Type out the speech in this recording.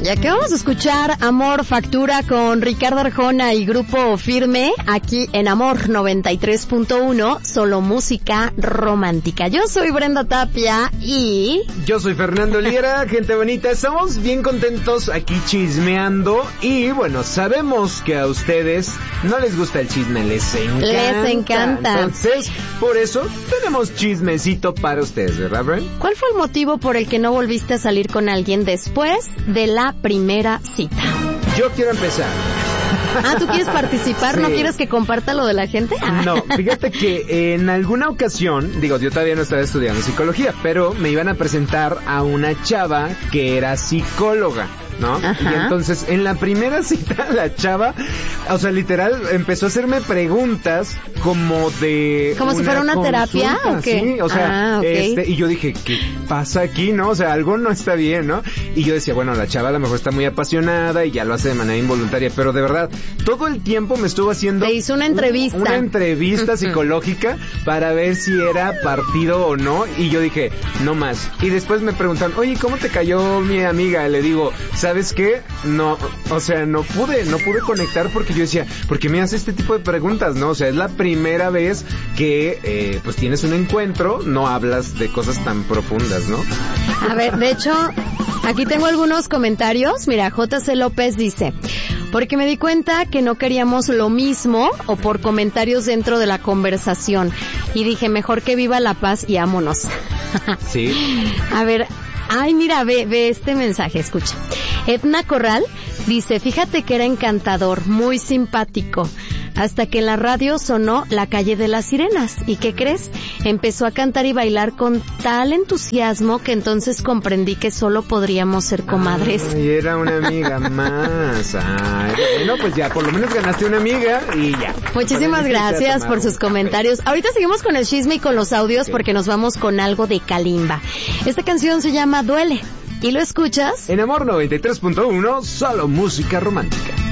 Ya que vamos a escuchar Amor Factura con Ricardo Arjona y Grupo Firme aquí en Amor 93.1, solo música romántica. Yo soy Brenda Tapia y... Yo soy Fernando Liera, gente bonita. Estamos bien contentos aquí chismeando y bueno, sabemos que a ustedes no les gusta el chisme, les encanta. Entonces, por eso tenemos chismecito para ustedes, ¿verdad, Bren? ¿Cuál fue el motivo por el que no volviste a salir con alguien después de la primera cita? Yo quiero empezar. Ah, ¿tú quieres participar? Sí. ¿No quieres que comparta lo de la gente? No, fíjate que en alguna ocasión, digo, yo todavía no estaba estudiando psicología, pero me iban a presentar a una chava que era psicóloga, ¿no? Ajá. Y entonces, en la primera cita, la chava, o sea, literal, empezó a hacerme preguntas como de... ¿Como si fuera una terapia o qué? Sí, o sea, okay. Y yo dije, ¿qué pasa aquí, no? O sea, algo no está bien, ¿no? Y yo decía, bueno, la chava a lo mejor está muy apasionada y ya lo hace de manera involuntaria, pero de verdad, todo el tiempo me estuvo haciendo... Te hizo una entrevista. Una entrevista psicológica para ver si era partido o no, y yo dije, no más. Y después me preguntan, oye, ¿cómo te cayó mi amiga? Le digo, ¿sabes qué? No, o sea, no pude conectar porque yo decía, ¿por qué me hace este tipo de preguntas, no? O sea, es la primera vez que, pues tienes un encuentro, no hablas de cosas tan profundas, ¿no? A ver, de hecho, aquí tengo algunos comentarios. Mira, JC López dice, porque me di cuenta que no queríamos lo mismo o por comentarios dentro de la conversación. Y dije, mejor que viva la paz y ámonos. Sí. A ver, ay, mira, ve este mensaje, escucha. Edna Corral dice, fíjate que era encantador, muy simpático, hasta que en la radio sonó La Calle de las Sirenas. ¿Y qué crees? Empezó a cantar y bailar con tal entusiasmo que entonces comprendí que solo podríamos ser comadres. Y era una amiga más. Ay, bueno, pues ya, por lo menos ganaste una amiga y ya. Muchísimas gracias por sus comentarios. Ahorita seguimos con el chisme y con los audios porque nos vamos con algo de Kalimba. Esta canción se llama Duele. ¿Y lo escuchas? En Amor 93.1, solo música romántica.